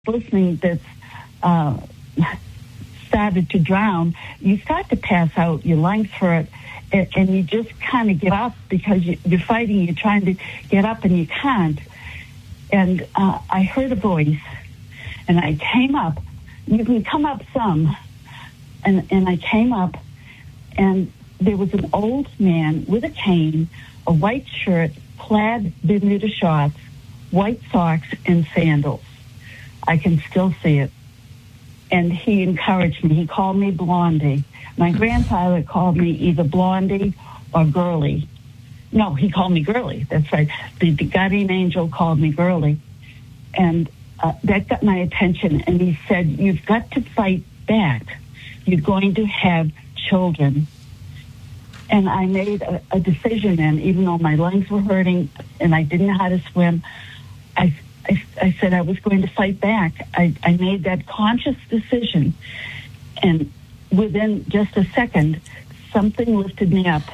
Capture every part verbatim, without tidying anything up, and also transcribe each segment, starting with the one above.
listening that's uh, started to drown, you start to pass out. Your lungs hurt, and, and you just kind of give up because you, you're fighting. You're trying to get up, and you can't. And uh, I heard a voice, and I came up. You can come up some. And, and I came up, and there was an old man with a cane, a white shirt, plaid Bermuda shorts, white socks, and sandals. I can still see it. And he encouraged me. He called me Blondie. My grandfather called me either Blondie or Girlie. No, he called me Girlie. That's right. The, the guardian angel called me Girlie. And uh, that got my attention. And he said, you've got to fight back. You're going to have children. And I made a, a decision then, even though my lungs were hurting and I didn't know how to swim, I, I, I said I was going to fight back. I, I made that conscious decision. And within just a second, something lifted me up.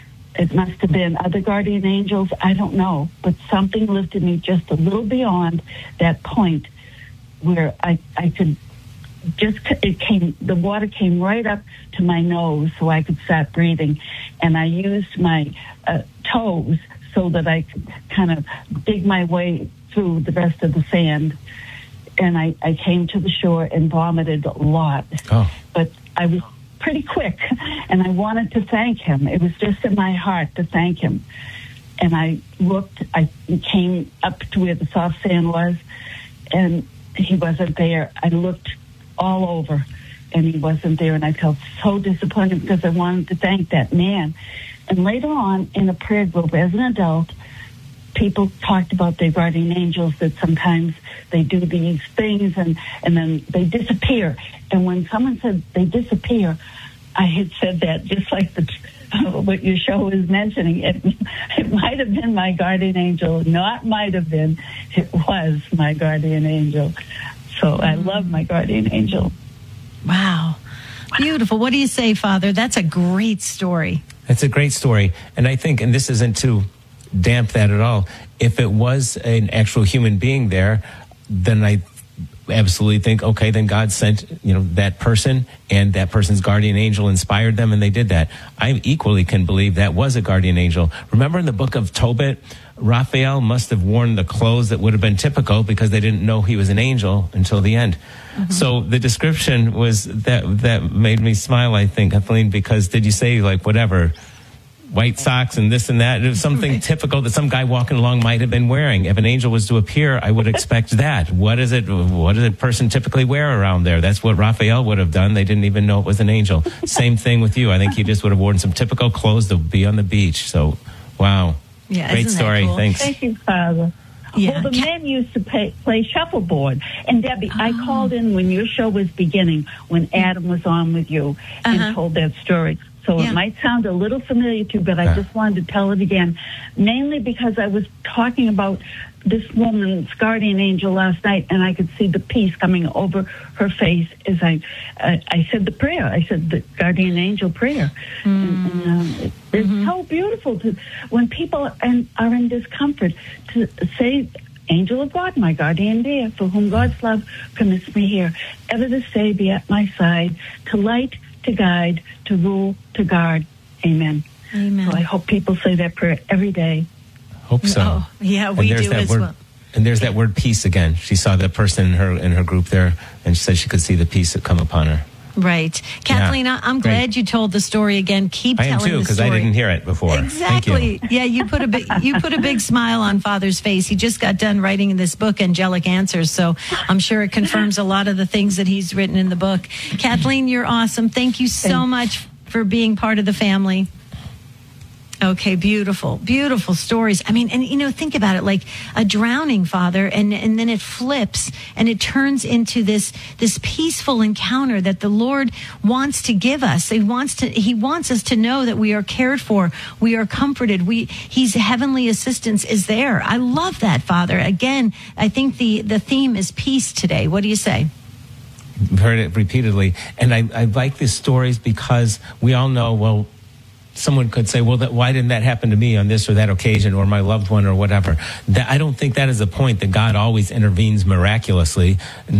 It must have been other guardian angels, I don't know, but something lifted me just a little beyond that point where I, I could just, it came, the water came right up to my nose so I could start breathing. And I used my uh, toes so that I could kind of dig my way through the rest of the sand. And I, I came to the shore and vomited a lot. Oh. But I was pretty quick, and I wanted to thank him. It was just in my heart to thank him. And I looked, I came up to where the soft sand was, and he wasn't there. I looked all over, and he wasn't there, and I felt so disappointed because I wanted to thank that man. And later on, in a prayer group, as an adult, people talked about their guardian angels, that sometimes they do these things and, and then they disappear. And when someone said they disappear, I had said that just like the uh, what your show is mentioning. It, it might have been my guardian angel, not might have been. It was my guardian angel. So I love my guardian angel. Wow. Beautiful. What do you say, Father? That's a great story. It's a great story. And I think, and this isn't to damp that at all, if it was an actual human being there, then I absolutely think, okay, then God sent, you know, that person, and that person's guardian angel inspired them, and they did that. I equally can believe that was a guardian angel. Remember in the book of Tobit, Raphael must have worn the clothes that would have been typical because they didn't know he was an angel until the end. Mm-hmm. So the description was that that made me smile, I think, Kathleen, because did you say like whatever, white socks and this and that? It was something right. typical that some guy walking along might have been wearing. If an angel was to appear, I would expect that. What is it? What does a person typically wear around there? That's what Raphael would have done. They didn't even know it was an angel. Same thing with you. I think he just would have worn some typical clothes to be on the beach. So, wow. Yeah, great story. Cool? Thanks. Thank you, Father. Yeah. Well, the men used to pay, play shuffleboard. And Debbie, oh. I called in when your show was beginning, when Adam was on with you and uh-huh. told that story. So yeah. it might sound a little familiar to you, but I yeah. just wanted to tell it again, mainly because I was talking about this woman's guardian angel last night, and I could see the peace coming over her face as I uh, I said the prayer. I said the guardian angel prayer. Mm. And, and, um, it, it's mm-hmm. so beautiful to when people are in, are in discomfort to say, angel of God, my guardian dear, for whom God's love permits me here, ever to stay, be at my side, to light, to guide, to rule, to guard. Amen. Amen. So I hope people say that prayer every day. Hope so. Oh, yeah, we do as word, well. And there's that word peace again. She saw that person in her in her group there, and she said she could see the peace that come upon her. Right. Kathleen, yeah, I'm glad great. you told the story again. Keep I telling am too, the because story. I didn't hear it before. Exactly. Thank you. Yeah, you put a big you put a big smile on Father's face. He just got done writing this book, Angelic Answers, so I'm sure it confirms a lot of the things that he's written in the book. Kathleen, you're awesome. Thank you so Thanks. much for being part of the family. Okay, beautiful, beautiful stories. I mean, and you know, think about it, like a drowning, Father, and, and then it flips and it turns into this, this peaceful encounter that the Lord wants to give us. He wants to, he wants us to know that we are cared for. We are comforted. We, His heavenly assistance is there. I love that, Father. Again, I think the, the theme is peace today. What do you say? I've heard it repeatedly. And I, I like these stories because we all know, well, someone could say, well, that, why didn't that happen to me on this or that occasion, or my loved one or whatever? That, I don't think that is the point, that God always intervenes miraculously.